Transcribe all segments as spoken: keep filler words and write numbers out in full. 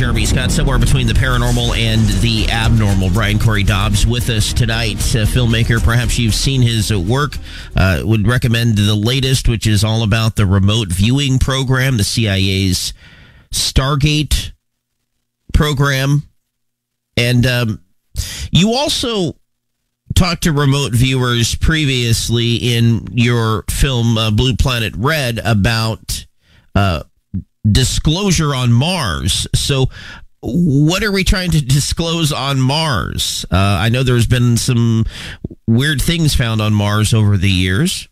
Jeremy Scott, somewhere between the paranormal and the abnormal. Brian Corey Dobbs with us tonight, a filmmaker. Perhaps you've seen his work. Uh, would recommend the latest, which is all about the remote viewing program, the C I A's Stargate program. And um, you also talked to remote viewers previously in your film uh, Blue Planet Red about uh, disclosure on Mars. So what are we trying to disclose on Mars? Uh, I know there's been some weird things found on Mars over the years.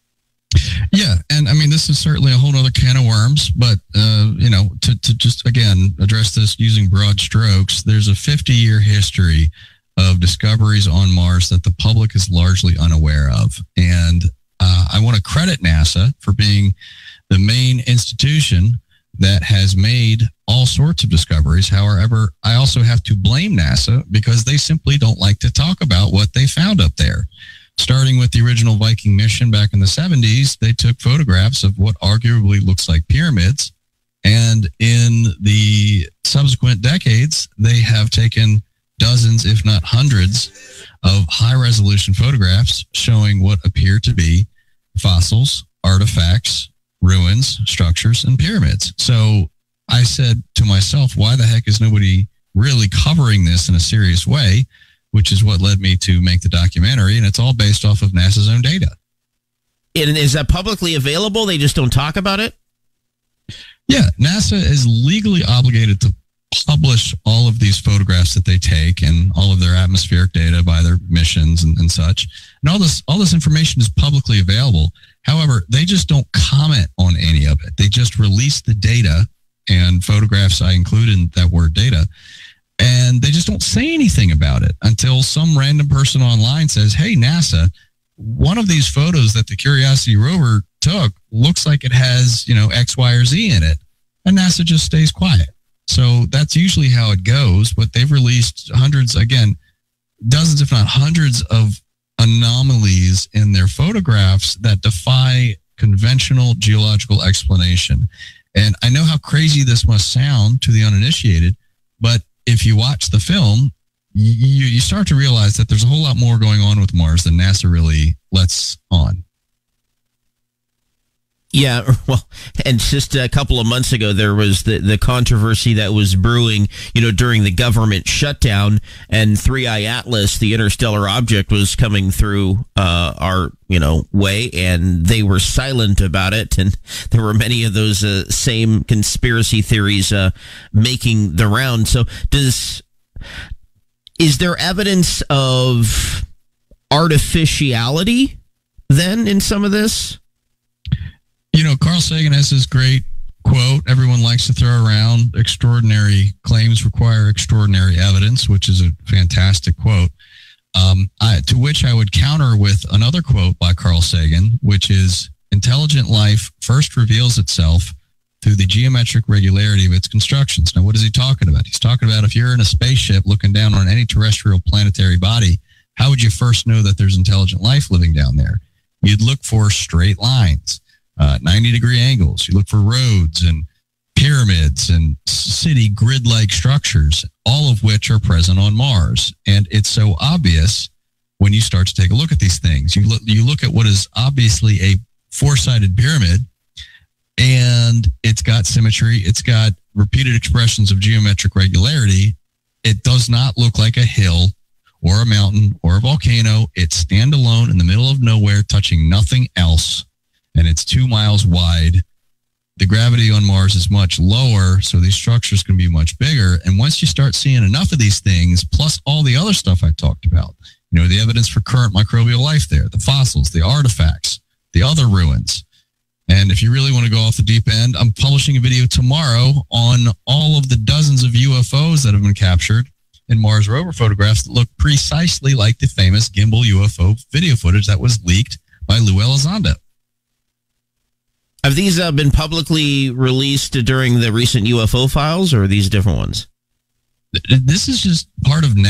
Yeah, and I mean, this is certainly a whole other can of worms, but, uh, you know, to, to just, again, address this using broad strokes, there's a fifty-year history of discoveries on Mars that the public is largely unaware of. And uh, I want to credit NASA for being the main institution that has made all sorts of discoveries. However, I also have to blame NASA because they simply don't like to talk about what they found up there. Starting with the original Viking mission back in the seventies, they took photographs of what arguably looks like pyramids. And in the subsequent decades, they have taken dozens, if not hundreds, of high-resolution photographs showing what appear to be fossils, artifacts, ruins, structures, and pyramids. So I said to myself, why the heck is nobody really covering this in a serious way? Which is what led me to make the documentary, and it's all based off of NASA's own data. And is that publicly available? They just don't talk about it? Yeah, NASA is legally obligated to publish all of these photographs that they take and all of their atmospheric data by their missions and, and such. And all this, all this information is publicly available. However, they just don't comment on any of it. They just release the data, and photographs I include in that word data, and they just don't say anything about it until some random person online says, hey, NASA, one of these photos that the Curiosity rover took looks like it has, you know, X, Y, or Z in it. And NASA just stays quiet. So that's usually how it goes. But they've released hundreds, again, dozens, if not hundreds of anomalies in their photographs that defy conventional geological explanation. And I know how crazy this must sound to the uninitiated, but if you watch the film, you, you start to realize that there's a whole lot more going on with Mars than NASA really lets on. Yeah, well, and just a couple of months ago, there was the, the controversy that was brewing, you know, during the government shutdown, and three I Atlas, the interstellar object, was coming through uh, our, you know, way, and they were silent about it, and there were many of those uh, same conspiracy theories uh, making the round. So does, is there evidence of artificiality then in some of this? You know, Carl Sagan has this great quote everyone likes to throw around: extraordinary claims require extraordinary evidence, which is a fantastic quote. Um, I, to which I would counter with another quote by Carl Sagan, which is, intelligent life first reveals itself through the geometric regularity of its constructions. Now, what is he talking about? He's talking about if you're in a spaceship looking down on any terrestrial planetary body, how would you first know that there's intelligent life living down there? You'd look for straight lines. Uh, ninety degree angles. You look for roads and pyramids and city grid-like structures, all of which are present on Mars. And it's so obvious when you start to take a look at these things. You look, you look at what is obviously a four-sided pyramid, and it's got symmetry. It's got repeated expressions of geometric regularity. It does not look like a hill or a mountain or a volcano. It's standalone in the middle of nowhere, touching nothing else. And it's two miles wide. The gravity on Mars is much lower, so these structures can be much bigger. And once you start seeing enough of these things, plus all the other stuff I talked about, you know, the evidence for current microbial life there, the fossils, the artifacts, the other ruins. And if you really want to go off the deep end, I'm publishing a video tomorrow on all of the dozens of U F Os that have been captured in Mars rover photographs that look precisely like the famous gimbal U F O video footage that was leaked by Lou Elizondo. Have these uh, been publicly released during the recent U F O files, or are these different ones? This is just part of